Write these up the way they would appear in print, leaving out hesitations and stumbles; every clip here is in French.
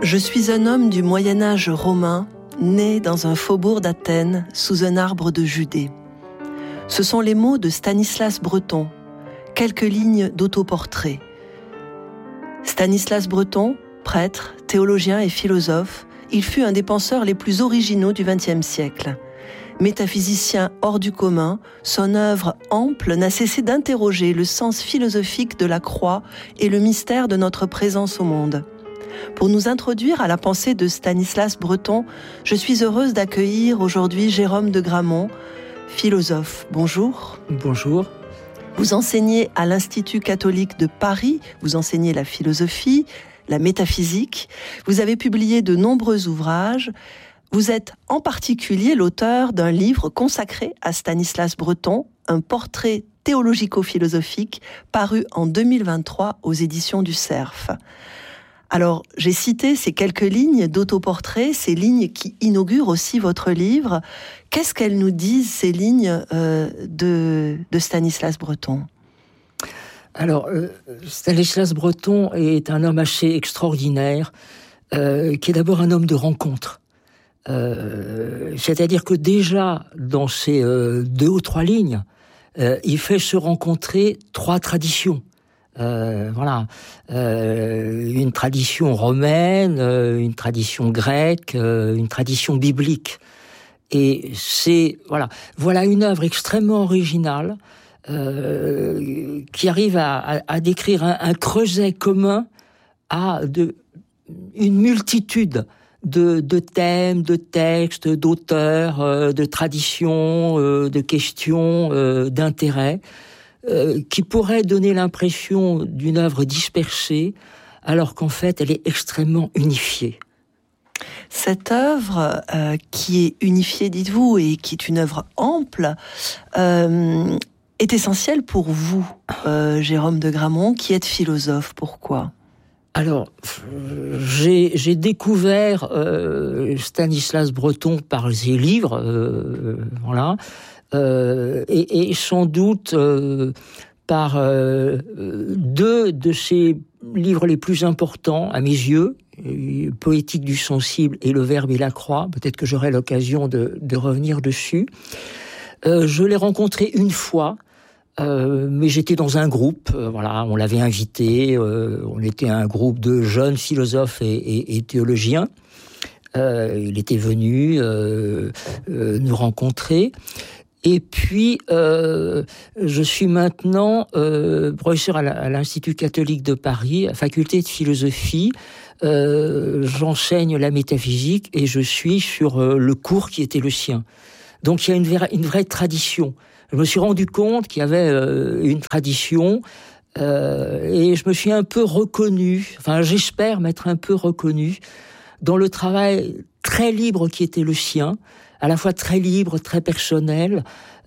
Je suis un homme du Moyen-Âge romain, né dans un faubourg d'Athènes, sous un arbre de Judée. Ce sont les mots de Stanislas Breton, quelques lignes d'autoportrait. Stanislas Breton, prêtre, théologien et philosophe, il fut un des penseurs les plus originaux du XXe siècle. Métaphysicien hors du commun, son œuvre ample n'a cessé d'interroger le sens philosophique de la croix et le mystère de notre présence au monde. Pour nous introduire à la pensée de Stanislas Breton, je suis heureuse d'accueillir aujourd'hui Jérôme de Gramont, philosophe. Bonjour. Bonjour. Vous enseignez à l'Institut catholique de Paris, vous enseignez la philosophie, la métaphysique, vous avez publié de nombreux ouvrages. Vous êtes en particulier l'auteur d'un livre consacré à Stanislas Breton, un portrait théologico-philosophique paru en 2023 aux éditions du Cerf. Alors, j'ai cité ces quelques lignes d'autoportrait, ces lignes qui inaugurent aussi votre livre. Qu'est-ce qu'elles nous disent, ces lignes de Stanislas Breton ? Alors, Stanislas Breton est un homme assez extraordinaire, qui est d'abord un homme de rencontre. C'est-à-dire que déjà, dans ces 2 ou 3 lignes, il fait se rencontrer 3 traditions. Une tradition romaine, une tradition grecque, une tradition biblique. Et c'est voilà une œuvre extrêmement originale qui arrive à décrire un creuset commun à une multitude de thèmes, de textes, d'auteurs, de traditions, de questions, d'intérêts, qui pourraient donner l'impression d'une œuvre dispersée, alors qu'en fait, elle est extrêmement unifiée. Cette œuvre qui est unifiée, dites-vous, et qui est une œuvre ample, est essentielle pour vous, Jérôme de Gramont, qui êtes philosophe. Pourquoi ? Alors, j'ai découvert Stanislas Breton par ses livres, et sans doute par 2 de ses livres les plus importants à mes yeux, Poétique du sensible et Le Verbe et la croix. Peut-être que j'aurai l'occasion de revenir dessus. Je l'ai rencontré une fois. Mais j'étais dans un groupe, on l'avait invité, on était un groupe de jeunes philosophes et théologiens. Il était venu nous rencontrer. Et puis, je suis maintenant professeur à l'Institut catholique de Paris, à faculté de philosophie. J'enseigne la métaphysique et je suis sur le cours qui était le sien. Donc il y a une vraie tradition. Je me suis rendu compte qu'il y avait une tradition et je me suis un peu reconnu, j'espère m'être un peu reconnu dans le travail très libre qui était le sien, à la fois très libre, très personnel,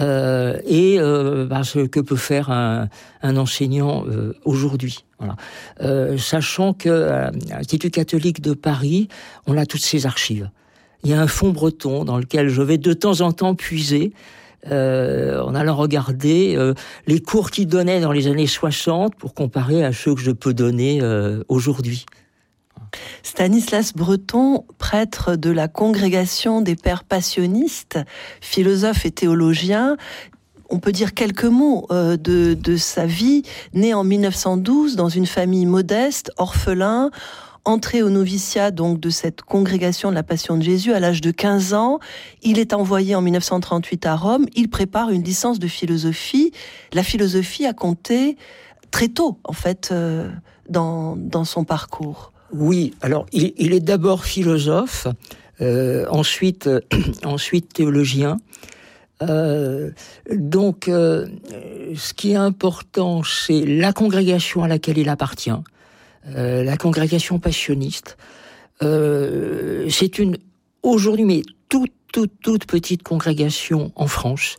et ce que peut faire un enseignant aujourd'hui. Sachant qu'à l'Institut catholique de Paris, on a toutes ces archives. Il y a un fonds breton dans lequel je vais de temps en temps puiser, en allant regarder les cours qu'il donnait dans les années 60 pour comparer à ceux que je peux donner aujourd'hui. Stanislas Breton, prêtre de la congrégation des Pères Passionistes, philosophe et théologien, on peut dire quelques mots de sa vie. Né en 1912 dans une famille modeste, orphelin, entré au noviciat donc de cette congrégation de la Passion de Jésus à l'âge de 15 ans. Il est envoyé en 1938 à Rome. Il prépare une licence de philosophie. La philosophie a compté très tôt, en fait, dans son parcours. Oui, alors il est d'abord philosophe, ensuite théologien. Donc, ce qui est important, c'est la congrégation à laquelle il appartient. La congrégation passionniste, c'est aujourd'hui, mais toute petite congrégation en France.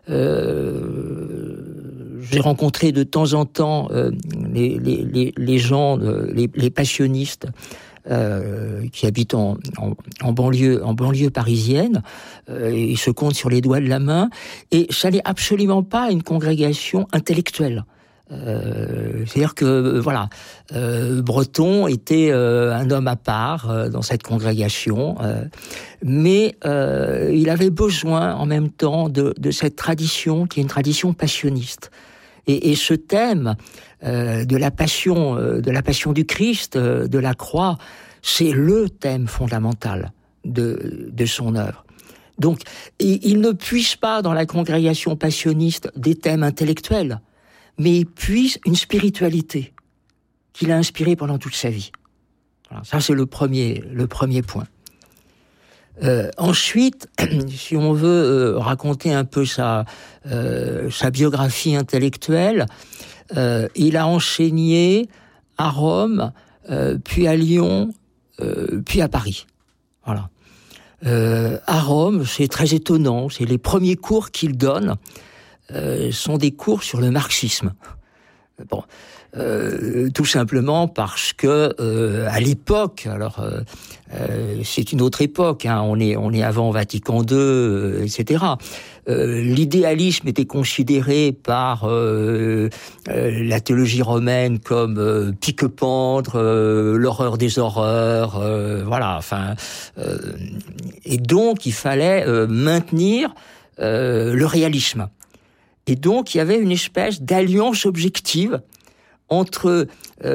J'ai rencontré de temps en temps les gens, les passionnistes qui habitent en banlieue parisienne. Ils se comptent sur les doigts de la main. Et ça n'est absolument pas une congrégation intellectuelle. C'est-à-dire que Breton était un homme à part dans cette congrégation, mais il avait besoin en même temps de cette tradition qui est une tradition passionniste. Et ce thème de la passion du Christ, de la croix, c'est le thème fondamental de son œuvre. Donc, il ne puise pas dans la congrégation passionniste des thèmes intellectuels, mais il puise une spiritualité qu'il a inspirée pendant toute sa vie. Voilà, ça, c'est le premier point. Ensuite, si on veut raconter un peu sa biographie intellectuelle, il a enseigné à Rome, puis à Lyon, puis à Paris. Voilà. À Rome, c'est très étonnant, c'est les premiers cours qu'il donne sont des cours sur le marxisme. Bon, tout simplement parce que à l'époque, alors c'est une autre époque, hein, on est avant Vatican II, etc. L'idéalisme était considéré par la théologie romaine comme pique-pendre, l'horreur des horreurs, voilà. Enfin, et donc il fallait maintenir le réalisme. Et donc il y avait une espèce d'alliance objective entre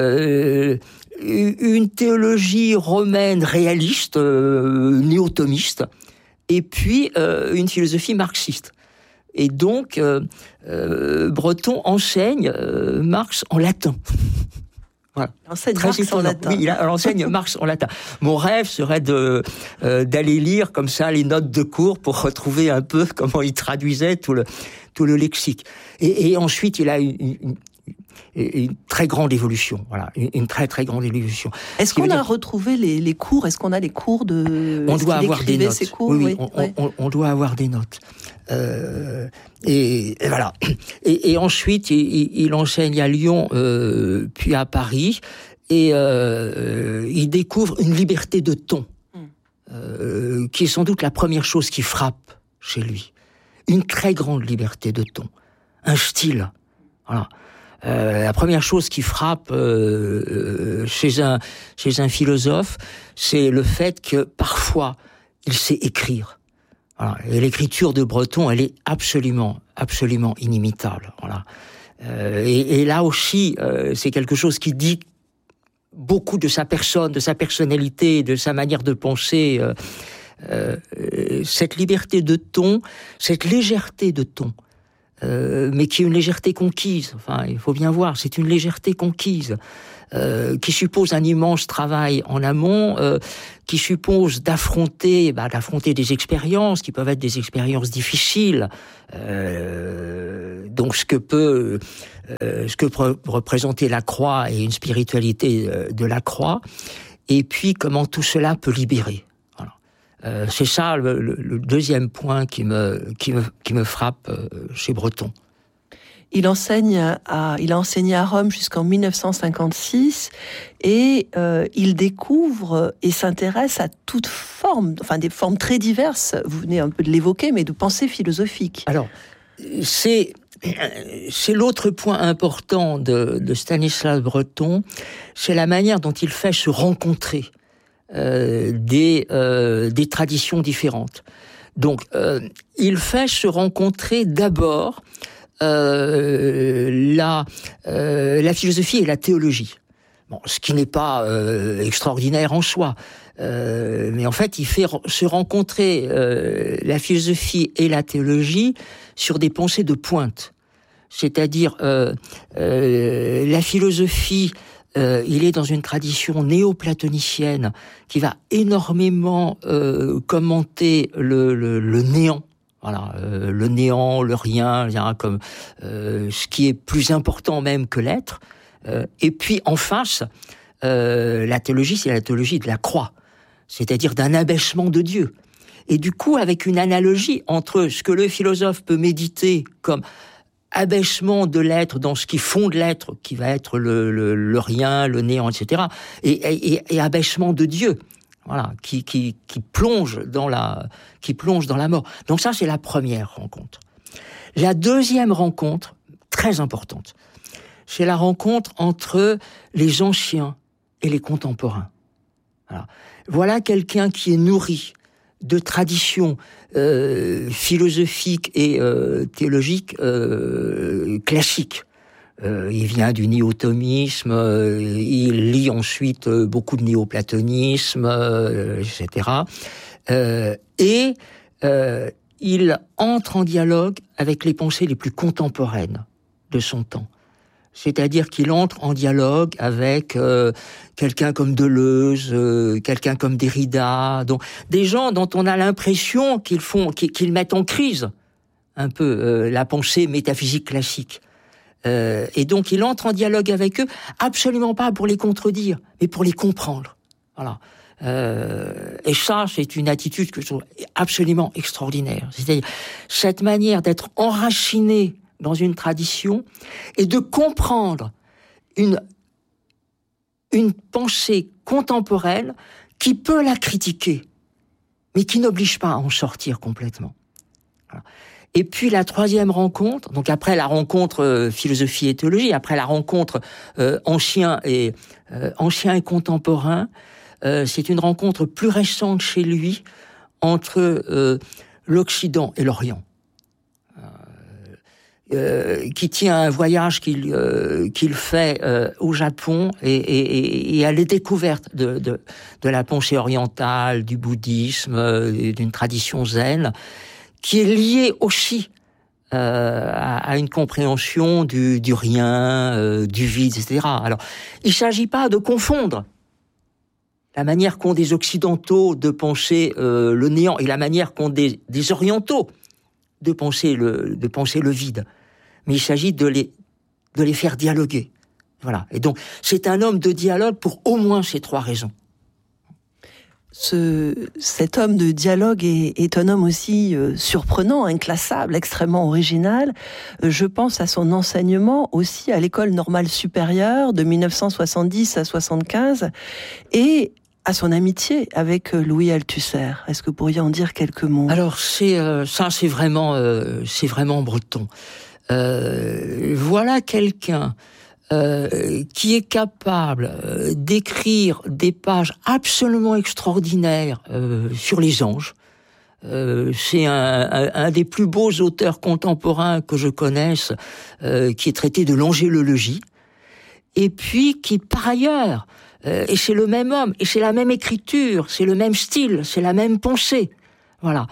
une théologie romaine réaliste, néo-thomiste, et puis une philosophie marxiste. Et donc, Breton enseigne Marx en latin. Voilà. Enseigne Marx en latin. Oui, il enseigne Marx en latin. Mon rêve serait d'aller lire comme ça les notes de cours pour retrouver un peu comment il traduisait tout le lexique. Et ensuite, il a une très grande évolution, voilà, une très très grande évolution. Est-ce qu'on a retrouvé les cours? Est-ce qu'on a les cours de? On doit avoir des notes. Cours, oui. On doit avoir des notes. Et voilà. Et ensuite, il enseigne à Lyon, puis à Paris, et il découvre une liberté de ton, qui est sans doute la première chose qui frappe chez lui. Une très grande liberté de ton, un style, voilà. La première chose qui frappe chez un philosophe, c'est le fait que parfois il sait écrire. Voilà. Et l'écriture de Breton, elle est absolument inimitable. Voilà. Et là aussi, c'est quelque chose qui dit beaucoup de sa personne, de sa personnalité, de sa manière de penser. Cette liberté de ton, cette légèreté de ton. Mais qui est une légèreté conquise. Enfin, il faut bien voir, c'est une légèreté conquise qui suppose un immense travail en amont, qui suppose d'affronter des expériences qui peuvent être des expériences difficiles. Donc, ce que peut représenter la croix et une spiritualité de la croix, et puis comment tout cela peut libérer. C'est ça le deuxième point qui me frappe chez Breton. Il a enseigné à Rome jusqu'en 1956 et il découvre et s'intéresse à toute forme, enfin des formes très diverses, vous venez un peu de l'évoquer, mais de pensée philosophique. Alors, c'est l'autre point important de Stanislas Breton, c'est la manière dont il fait se rencontrer des traditions différentes. Donc, il fait se rencontrer d'abord la philosophie et la théologie. Bon, ce qui n'est pas extraordinaire en soi, mais en fait, il fait se rencontrer la philosophie et la théologie sur des pensées de pointe. C'est-à-dire, la philosophie, il est dans une tradition néo-platonicienne qui va énormément commenter le néant. Voilà, le néant, le rien, comme ce qui est plus important même que l'être. Et puis en face, la théologie, c'est la théologie de la croix, c'est-à-dire d'un abaissement de Dieu. Et du coup, avec une analogie entre ce que le philosophe peut méditer comme abaissement de l'être dans ce qui fonde l'être, qui va être le rien, le néant, etc., et abaissement de Dieu. Voilà, qui plonge dans la mort. Donc ça, c'est la première rencontre. La deuxième rencontre, très importante, c'est la rencontre entre les anciens et les contemporains. Voilà quelqu'un qui est nourri de traditions philosophiques et théologiques classiques. Il vient du néo-thomisme, il lit ensuite beaucoup de néo-platonisme, etc. Il entre en dialogue avec les pensées les plus contemporaines de son temps. C'est-à-dire qu'il entre en dialogue avec quelqu'un comme Deleuze, quelqu'un comme Derrida, donc des gens dont on a l'impression qu'ils mettent en crise un peu la pensée métaphysique classique. Et donc il entre en dialogue avec eux, absolument pas pour les contredire, mais pour les comprendre. Voilà. Et ça, c'est une attitude que je trouve absolument extraordinaire. C'est-à-dire cette manière d'être enraciné dans une tradition et de comprendre une pensée contemporaine qui peut la critiquer, mais qui n'oblige pas à en sortir complètement. Voilà. Et puis la troisième rencontre, donc après la rencontre philosophie et théologie, après la rencontre ancien et contemporain, c'est une rencontre plus récente chez lui entre l'Occident et l'Orient, qui tient à un voyage qu'il fait au Japon et à la découverte de la pensée orientale, du bouddhisme, d'une tradition zen, qui est liée aussi à une compréhension du rien, du vide, etc. Alors, il ne s'agit pas de confondre la manière qu'ont des Occidentaux de penser le néant et la manière qu'ont des Orientaux de penser le vide. Mais il s'agit de les faire dialoguer. Voilà. Et donc, c'est un homme de dialogue pour au moins ces trois raisons. Cet homme de dialogue est un homme aussi surprenant, inclassable, extrêmement original. Je pense à son enseignement aussi à l'école normale supérieure de 1970 à 75 et à son amitié avec Louis Althusser. Est-ce que vous pourriez en dire quelques mots ? Alors c'est vraiment breton. Voilà quelqu'un qui est capable d'écrire des pages absolument extraordinaires sur les anges. C'est un des plus beaux auteurs contemporains que je connaisse, qui est traité de l'angélologie, et puis qui, par ailleurs, et c'est le même homme, et c'est la même écriture, c'est le même style, c'est la même pensée, voilà,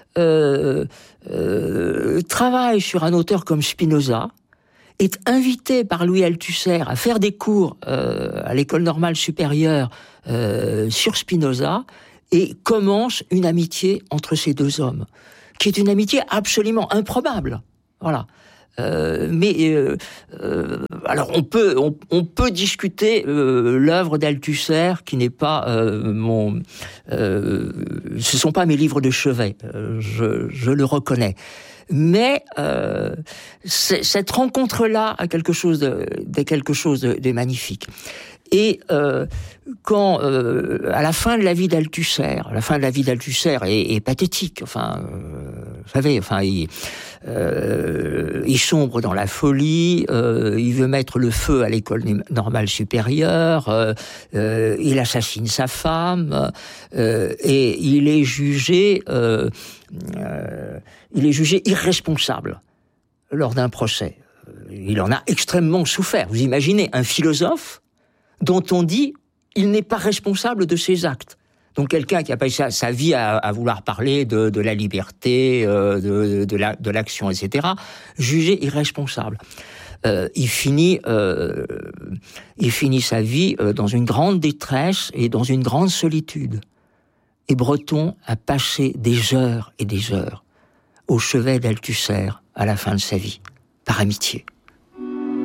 travaille sur un auteur comme Spinoza, est invité par Louis Althusser à faire des cours à l'école normale supérieure sur Spinoza, et commence une amitié entre ces deux hommes, qui est une amitié absolument improbable. Voilà. Alors on peut discuter l'œuvre d'Althusser, qui n'est pas ce sont pas mes livres de chevet, je le reconnais. Mais cette rencontre-là a quelque chose de magnifique. Et quand à la fin de la vie d'Althusser, est pathétique. Enfin, vous savez, il sombre dans la folie. Il veut mettre le feu à l'école normale supérieure. Il assassine sa femme et il est jugé irresponsable lors d'un procès. Il en a extrêmement souffert. Vous imaginez un philosophe dont on dit il n'est pas responsable de ses actes. Donc quelqu'un qui a passé sa vie à vouloir parler de la liberté, de l'action, etc., jugé irresponsable. Il finit sa vie dans une grande détresse et dans une grande solitude. Et Breton a passé des heures et des heures au chevet d'Althusser à la fin de sa vie, par amitié.